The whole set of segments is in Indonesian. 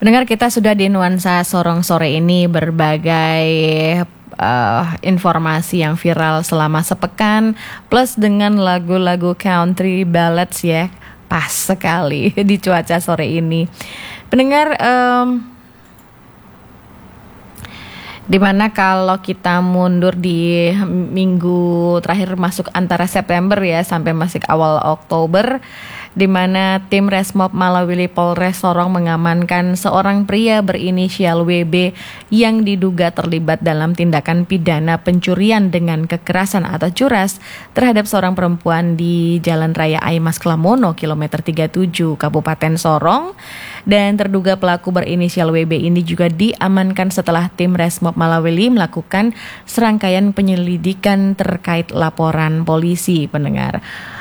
Pendengar, kita sudah di nuansa Sorong sore ini berbagai informasi yang viral selama sepekan, plus dengan lagu-lagu country ballads ya, pas sekali di cuaca sore ini. Pendengar, dimana kalau kita mundur di minggu terakhir masuk antara September ya sampai masuk awal Oktober, di mana tim Resmob Malawili Polres Sorong mengamankan seorang pria berinisial WB yang diduga terlibat dalam tindakan pidana pencurian dengan kekerasan atau curas terhadap seorang perempuan di Jalan Raya Aimas Klamono, kilometer 37, Kabupaten Sorong. Dan terduga pelaku berinisial WB ini juga diamankan setelah tim Resmob Malawili melakukan serangkaian penyelidikan terkait laporan polisi, pendengar.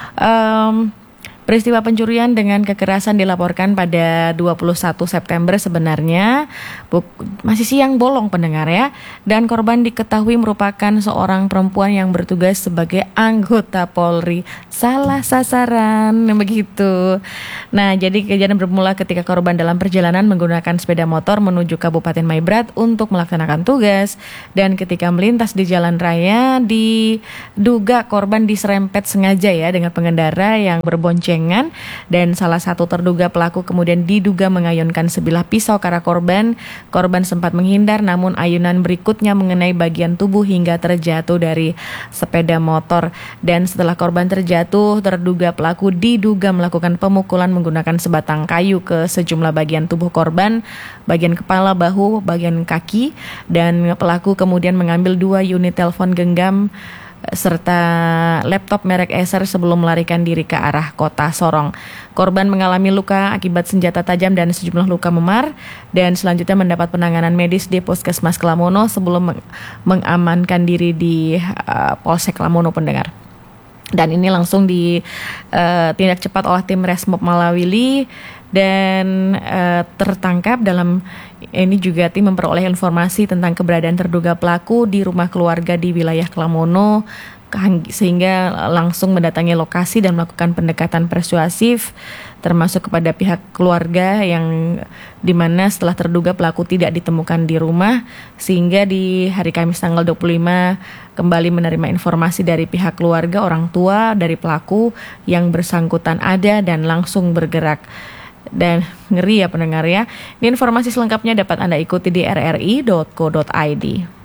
Peristiwa pencurian dengan kekerasan dilaporkan pada 21 September sebenarnya, masih siang bolong pendengar ya. Dan korban diketahui merupakan seorang perempuan yang bertugas sebagai anggota Polri. Salah sasaran, begitu. Nah, jadi kejadian bermula ketika korban dalam perjalanan menggunakan sepeda motor menuju Kabupaten Maibrat untuk melaksanakan tugas. Dan ketika melintas di jalan raya, diduga korban diserempet sengaja ya dengan pengendara yang berboncengan. Dan salah satu terduga pelaku kemudian diduga mengayunkan sebilah pisau ke arah korban. Korban sempat menghindar, namun ayunan berikutnya mengenai bagian tubuh hingga terjatuh dari sepeda motor. Dan setelah korban terjatuh, terduga pelaku diduga melakukan pemukulan menggunakan sebatang kayu ke sejumlah bagian tubuh korban, bagian kepala, bahu, bagian kaki. Dan pelaku kemudian mengambil 2 unit telepon genggam serta laptop merek Acer sebelum melarikan diri ke arah kota Sorong. Korban mengalami luka akibat senjata tajam dan sejumlah luka memar, dan selanjutnya mendapat penanganan medis di Puskesmas Klamono sebelum mengamankan diri di Polsek Klamono, pendengar. Dan ini langsung ditindak cepat oleh tim Resmob Malawili dan tertangkap. Dalam ini juga tim memperoleh informasi tentang keberadaan terduga pelaku di rumah keluarga di wilayah Klamono, sehingga langsung mendatangi lokasi dan melakukan pendekatan persuasif termasuk kepada pihak keluarga, yang dimana setelah terduga pelaku tidak ditemukan di rumah, sehingga di hari Kamis tanggal 25 kembali menerima informasi dari pihak keluarga, orang tua dari pelaku yang bersangkutan ada dan langsung bergerak. Dan ngeri ya pendengar ya. Ini informasi selengkapnya dapat Anda ikuti di rri.co.id.